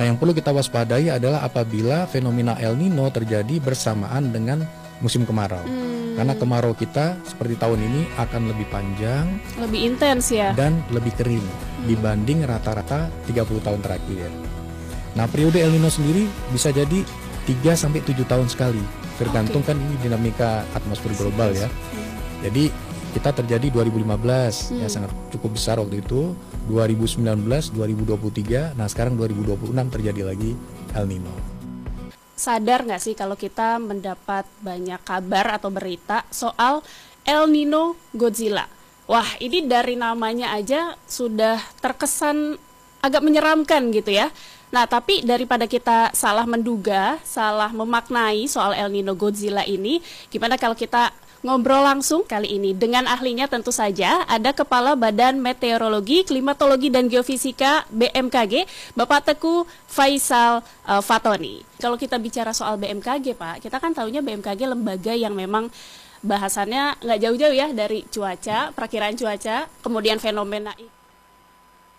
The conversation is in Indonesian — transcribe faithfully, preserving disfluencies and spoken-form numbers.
Nah, yang perlu kita waspadai adalah apabila fenomena El Nino terjadi bersamaan dengan musim kemarau. Hmm. Karena kemarau kita seperti tahun ini akan lebih panjang, lebih intens ya, dan lebih kering hmm. dibanding rata-rata tiga puluh tahun terakhir. Nah, periode El Nino sendiri bisa jadi tiga sampai tujuh tahun sekali. Tergantung okay. kan ini dinamika atmosfer global ya. Hmm. Jadi kita terjadi dua ribu lima belas hmm. ya sangat cukup besar waktu itu, dua ribu sembilan belas, dua ribu dua puluh tiga, nah sekarang dua ribu dua puluh enam terjadi lagi El Nino. Sadar nggak sih kalau kita mendapat banyak kabar atau berita soal El Nino Godzilla? Wah, ini dari namanya aja sudah terkesan agak menyeramkan gitu ya. Nah, tapi daripada kita salah menduga, salah memaknai soal El Nino Godzilla ini, gimana kalau kita ngobrol langsung kali ini dengan ahlinya? Tentu saja ada Kepala Badan Meteorologi, Klimatologi dan Geofisika B M K G, Bapak Teguh Faisal uh, Fatoni. Kalau kita bicara soal B M K G, Pak, kita kan tahunya B M K G lembaga yang memang bahasannya nggak jauh-jauh ya dari cuaca, perakiraan cuaca, kemudian fenomena